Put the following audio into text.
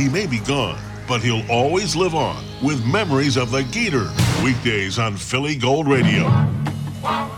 He may be gone, but he'll always live on with memories of the Gator. Weekdays on Philly Gold Radio.